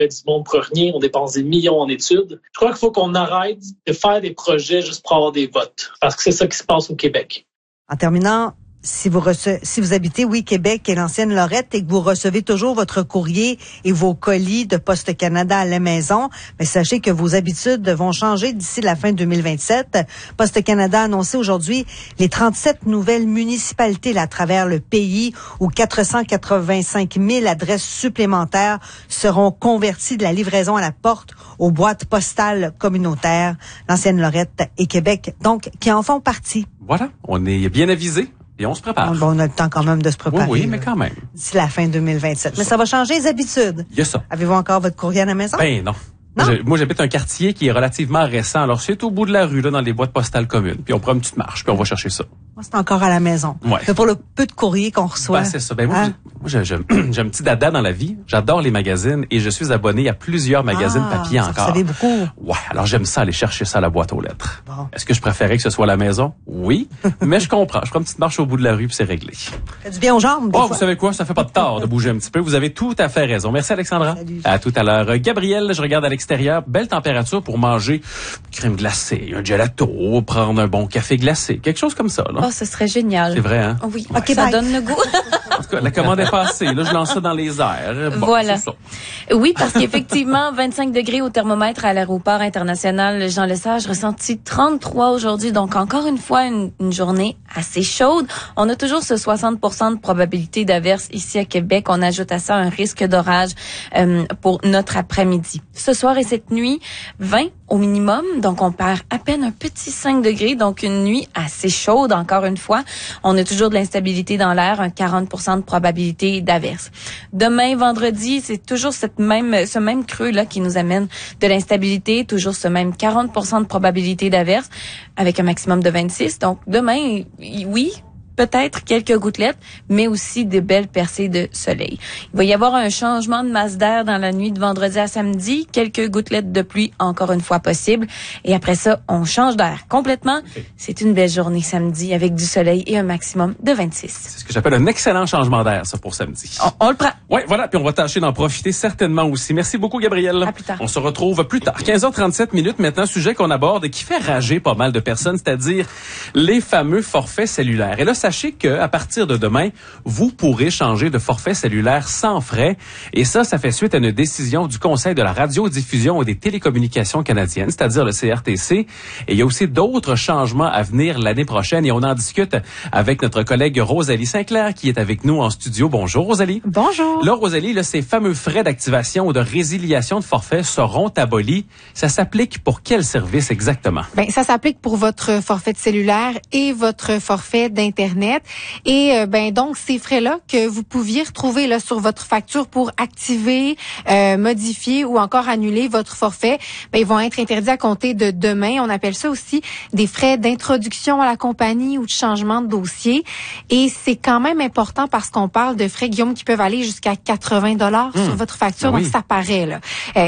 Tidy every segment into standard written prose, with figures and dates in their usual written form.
fait du monde pour rien, on dépense des millions en études. Je crois qu'il faut qu'on arrête de faire des projets juste pour avoir des votes, parce que c'est ça qui se passe au Québec. En terminant, si vous habitez, Québec et l'ancienne Lorette et que vous recevez toujours votre courrier et vos colis de Poste Canada à la maison, mais sachez que vos habitudes vont changer d'ici la fin 2027. Poste Canada a annoncé aujourd'hui les 37 nouvelles municipalités à travers le pays où 485 000 adresses supplémentaires seront converties de la livraison à la porte aux boîtes postales communautaires. L'ancienne Lorette et Québec, donc, qui en font partie. Voilà, on est bien avisé. Et on se prépare. Bon, on a le temps quand même de se préparer. Oui, mais quand même. D'ici la fin 2027. Mais ça va changer les habitudes. Il y a ça. Avez-vous encore votre courrier à la maison? Ben non. Moi, j'habite un quartier qui est relativement récent. Alors, c'est au bout de la rue, là, dans les boîtes postales communes. Puis on prend une petite marche, puis on va chercher ça. Moi, c'est encore à la maison. Ouais. Mais pour le peu de courrier qu'on reçoit. Ben, c'est ça. Ben, moi, j'ai un petit dada dans la vie. J'adore les magazines et je suis abonné à plusieurs magazines papier encore. Vous savez beaucoup. Ouais. Alors, j'aime ça aller chercher ça à la boîte aux lettres. Bon. Est-ce que je préférais que ce soit à la maison? Oui. Mais je comprends. Je prends une petite marche au bout de la rue puis c'est réglé. Fait du bien aux jambes, des fois. Vous savez quoi? Ça fait pas de tort de bouger un petit peu. Vous avez tout à fait raison. Merci, Alexandra. Salut. À tout à l'heure. Gabriel, je regarde à l'extérieur. Belle température pour manger crème glacée, un gelato, prendre un bon café glacé. Quelque chose comme ça, là. Oh, ce serait génial. C'est vrai, hein? Oh oui, OK, ça bye. donne le goût. En tout cas, la commande est passée. Là, je lance ça dans les airs. Bon, Voilà. c'est ça. Oui, parce qu'effectivement, 25 degrés au thermomètre à l'aéroport international Jean-Lesage, ressenti 33 aujourd'hui. Donc, encore une fois, une journée assez chaude. On a toujours ce 60% de probabilité d'averse ici à Québec. On ajoute à ça un risque d'orage pour notre après-midi. Ce soir et cette nuit, 20 au minimum. Donc, on perd à peine un petit 5 degrés. Donc, une nuit assez chaude, encore une fois. On a toujours de l'instabilité dans l'air, un 40% de probabilité d'averse. Demain, vendredi, c'est toujours ce même creux-là qui nous amène de l'instabilité, toujours ce même 40% de probabilité d'averse avec un maximum de 26. Donc, demain, oui, peut-être quelques gouttelettes, mais aussi de belles percées de soleil. Il va y avoir un changement de masse d'air dans la nuit de vendredi à samedi, quelques gouttelettes de pluie encore une fois possible, et après ça, on change d'air complètement. Okay. C'est une belle journée samedi avec du soleil et un maximum de 26. C'est ce que j'appelle un excellent changement d'air, ça, pour samedi. On le prend. Oui, voilà, puis on va tâcher d'en profiter certainement aussi. Merci beaucoup, Gabrielle. À plus tard. On se retrouve plus tard. 15h37 minutes maintenant, sujet qu'on aborde et qui fait rager pas mal de personnes, c'est-à-dire les fameux forfaits cellulaires. Et là, sachez qu'à partir de demain, vous pourrez changer de forfait cellulaire sans frais. Et ça fait suite à une décision du Conseil de la radiodiffusion et des télécommunications canadiennes, c'est-à-dire le CRTC. Et il y a aussi d'autres changements à venir l'année prochaine. Et on en discute avec notre collègue Rosalie Sinclair qui est avec nous en studio. Bonjour, Rosalie. Bonjour. Là, Rosalie, ces fameux frais d'activation ou de résiliation de forfait seront abolis. Ça s'applique pour quel service exactement? Ben, ça s'applique pour votre forfait de cellulaire et votre forfait d'Internet. Et donc, ces frais-là que vous pouviez retrouver là sur votre facture pour activer, modifier ou encore annuler votre forfait, ils vont être interdits à compter de demain. On appelle ça aussi des frais d'introduction à la compagnie ou de changement de dossier. Et c'est quand même important parce qu'on parle de frais, Guillaume, qui peuvent aller jusqu'à 80 $ sur votre facture. Donc, ça paraît, là.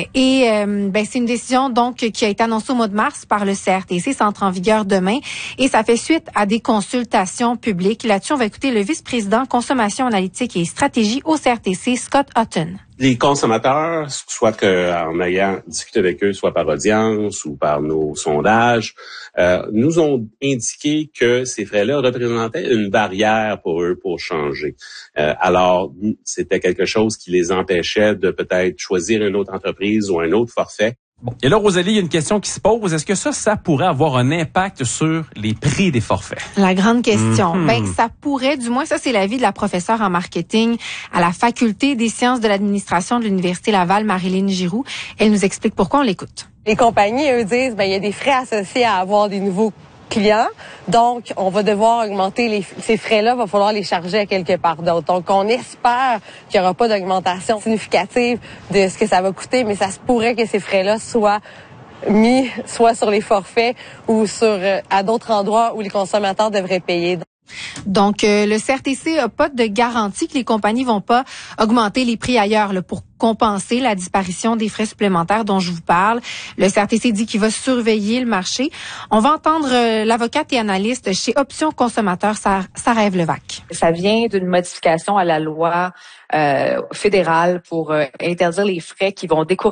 C'est une décision, donc, qui a été annoncée au mois de mars par le CRTC. Ça entre en vigueur demain. Et ça fait suite à des consultations publiques. Là-dessus, on va écouter le vice-président consommation analytique et stratégie au CRTC, Scott Hutton. Les consommateurs, soit qu'en ayant discuté avec eux, soit par audience ou par nos sondages, nous ont indiqué que ces frais-là représentaient une barrière pour eux pour changer. Alors, c'était quelque chose qui les empêchait de peut-être choisir une autre entreprise ou un autre forfait. Bon. Et là, Rosalie, il y a une question qui se pose. Est-ce que ça pourrait avoir un impact sur les prix des forfaits? La grande question. Ça pourrait, du moins, ça c'est l'avis de la professeure en marketing à la Faculté des sciences de l'administration de l'Université Laval, Marilyn Giroux. Elle nous explique pourquoi, on l'écoute. Les compagnies, eux, disent, il y a des frais associés à avoir des nouveaux clients. Donc, on va devoir augmenter ces frais-là, va falloir les charger à quelque part d'autre. Donc, on espère qu'il n'y aura pas d'augmentation significative de ce que ça va coûter, mais ça se pourrait que ces frais-là soient mis soit sur les forfaits ou à d'autres endroits où les consommateurs devraient payer. Donc, le CRTC n'a pas de garantie que les compagnies vont pas augmenter les prix ailleurs là, pour compenser la disparition des frais supplémentaires dont je vous parle. Le CRTC dit qu'il va surveiller le marché. On va entendre l'avocate et analyste chez Options Consommateurs, Sarah-Ève Levac. Ça vient d'une modification à la loi fédérale pour interdire les frais qui vont décourager